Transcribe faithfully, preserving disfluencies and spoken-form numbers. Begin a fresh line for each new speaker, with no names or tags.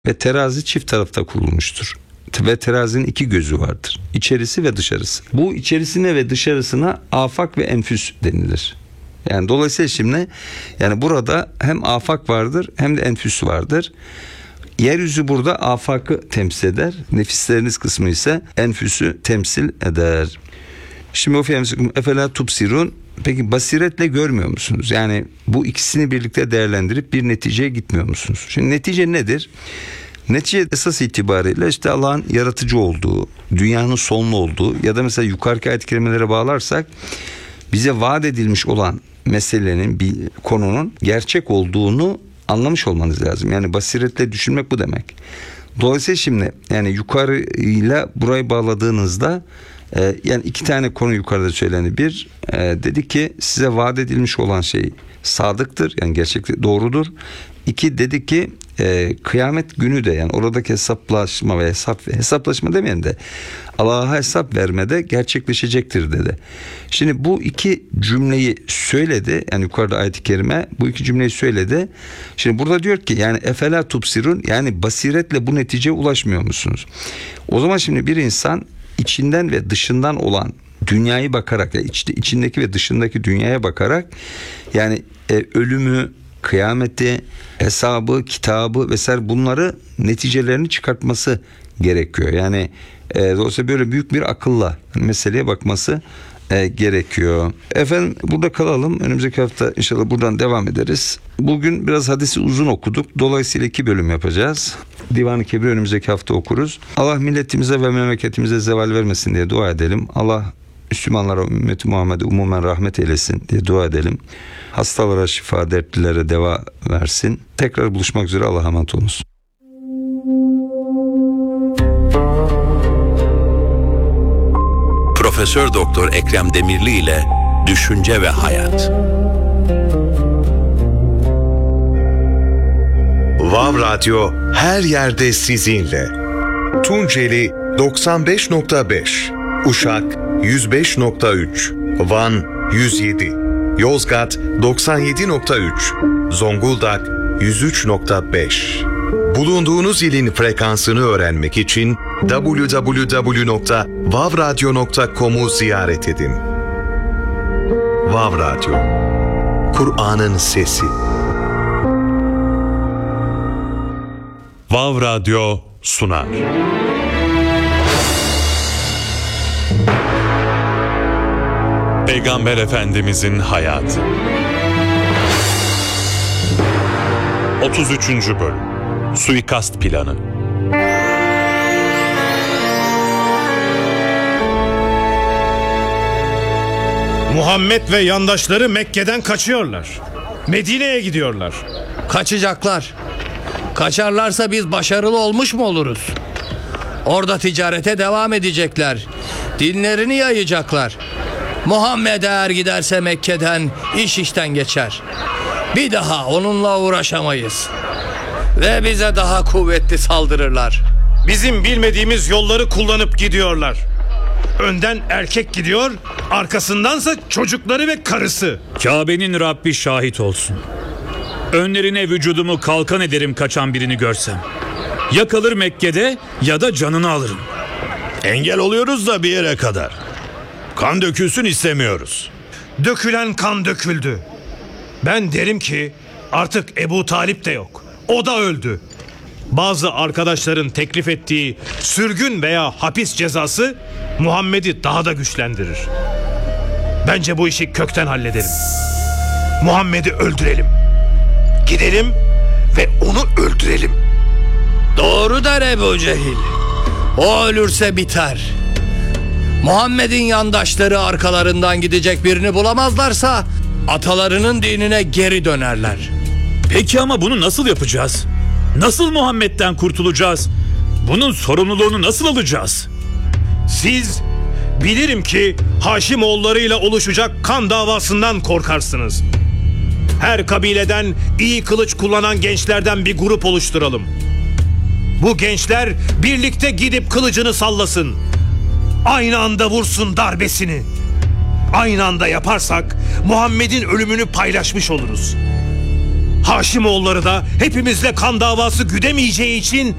Ve terazi çift tarafta kurulmuştur. Ve terazinin iki gözü vardır. İçerisi ve dışarısı. Bu içerisine ve dışarısına afak ve enfüs denilir. Yani dolayısıyla şimdi yani burada hem afak vardır hem de enfüs vardır. Yeryüzü burada afakı temsil eder. Nefisleriniz kısmı ise enfüsü temsil eder. Şimdi o fiyemsikum efela tubsirun. Peki basiretle görmüyor musunuz? Yani bu ikisini birlikte değerlendirip bir neticeye gitmiyor musunuz? Şimdi netice nedir? Netice esas itibariyle işte Allah'ın yaratıcı olduğu, dünyanın sonlu olduğu ya da mesela yukarıki ayet-i kerimelere bağlarsak bize vaat edilmiş olan meselenin, bir konunun gerçek olduğunu anlamış olmanız lazım. Yani basiretle düşünmek bu demek. Dolayısıyla şimdi yani yukarıyla burayı bağladığınızda e, yani iki tane konu yukarıda söylendi. Bir e, dedi ki size vaat edilmiş olan şey sadıktır, yani gerçekten doğrudur. İki dedi ki e, kıyamet günü de yani oradaki hesaplaşma ve hesap hesaplaşma demeyelim de Allah'a hesap vermede gerçekleşecektir dedi. Şimdi bu iki cümleyi söyledi, yani yukarıda ayet-i kerime bu iki cümleyi söyledi. Şimdi burada diyor ki yani efela tubsirun, yani basiretle bu neticeye ulaşmıyor musunuz? O zaman şimdi bir insan içinden ve dışından olan dünyayı bakarak, yani iç, içindeki ve dışındaki dünyaya bakarak yani e, ölümü, kıyameti, hesabı, kitabı vesaire bunları neticelerini çıkartması gerekiyor. Yani e, dolayısıyla böyle büyük bir akılla meseleye bakması e, gerekiyor. Efendim burada kalalım. Önümüzdeki hafta inşallah buradan devam ederiz. Bugün biraz hadisi uzun okuduk. Dolayısıyla iki bölüm yapacağız. Divan-ı Kebir önümüzdeki hafta okuruz. Allah milletimize ve memleketimize zeval vermesin diye dua edelim. Allah Müslümanlara, ümmeti Muhammed'e umumen rahmet eylesin diye dua edelim. Hastalara şifa, dertlilere deva versin. Tekrar buluşmak üzere, Allah'a emanet olunuz.
Profesör Doktor Ekrem Demirli ile Düşünce ve Hayat.
Vav Radyo her yerde sizinle. Tunceli doksan beş nokta beş, Uşak yüz beş nokta üç, Van yüz yedi, Yozgat doksan yedi nokta üç, Zonguldak yüz üç nokta beş. Bulunduğunuz ilin frekansını öğrenmek için double-u double-u double-u nokta vav radyo nokta com'u ziyaret edin. Vav Radyo, Kur'an'ın sesi.
Vav Radyo sunar. Peygamber Efendimizin hayatı. otuz üçüncü bölüm. Suikast planı.
Muhammed ve yandaşları Mekke'den kaçıyorlar. Medine'ye gidiyorlar.
Kaçacaklar. Kaçarlarsa biz başarılı olmuş mu oluruz? Orada ticarete devam edecekler. Dinlerini yayacaklar. Muhammed eğer giderse Mekke'den iş işten geçer. Bir daha onunla uğraşamayız. Ve bize daha kuvvetli saldırırlar.
Bizim bilmediğimiz yolları kullanıp gidiyorlar. Önden erkek gidiyor, arkasındansa çocukları ve karısı.
Kabe'nin Rabbi şahit olsun. Önlerine vücudumu kalkan ederim kaçan birini görsem. Ya kalır Mekke'de ya da canını alırım.
Engel oluyoruz da bir yere kadar. Kan dökülsün istemiyoruz.
Dökülen kan döküldü. Ben derim ki artık Ebu Talip de yok. O da öldü. Bazı arkadaşların teklif ettiği sürgün veya hapis cezası Muhammed'i daha da güçlendirir. Bence bu işi kökten halledelim. Muhammed'i öldürelim. Gidelim ve onu öldürelim.
Doğru der Ebu Cehil. O ölürse biter. Muhammed'in yandaşları arkalarından gidecek birini bulamazlarsa atalarının dinine geri dönerler.
Peki ama bunu nasıl yapacağız? Nasıl Muhammed'den kurtulacağız? Bunun sorumluluğunu nasıl alacağız?
Siz bilirim ki Haşimoğullarıyla oluşacak kan davasından korkarsınız. Her kabileden iyi kılıç kullanan gençlerden bir grup oluşturalım. Bu gençler birlikte gidip kılıcını sallasın. Aynı anda vursun darbesini. Aynı anda yaparsak Muhammed'in ölümünü paylaşmış oluruz. Haşimoğulları da hepimizle kan davası güdemeyeceği için